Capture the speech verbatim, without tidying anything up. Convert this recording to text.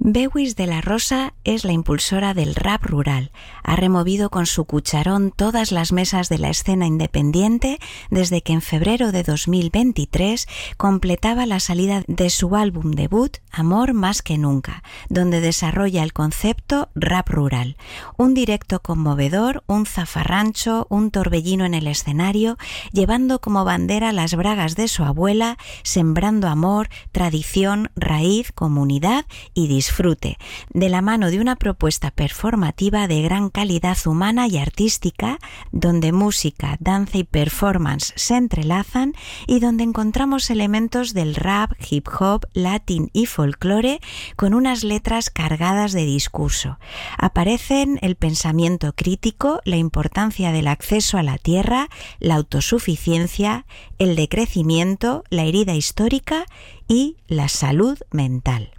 Bewis de la Rosa es la impulsora del rap rural. Ha removido con su cucharón todas las mesas de la escena independiente desde que en febrero de dos mil veintitrés completaba la salida de su álbum debut Amor más que nunca, donde desarrolla el concepto rap rural. Un directo conmovedor, un zafarrancho, un torbellino en el escenario, llevando como bandera las bragas de su abuela, sembrando amor, tradición, raíz, comunidad y disfrute. Disfrute, de la mano de una propuesta performativa de gran calidad humana y artística, donde música, danza y performance se entrelazan y donde encontramos elementos del rap, hip hop, latín y folclore con unas letras cargadas de discurso. Aparecen el pensamiento crítico, la importancia del acceso a la tierra, la autosuficiencia, el decrecimiento, la herida histórica y la salud mental.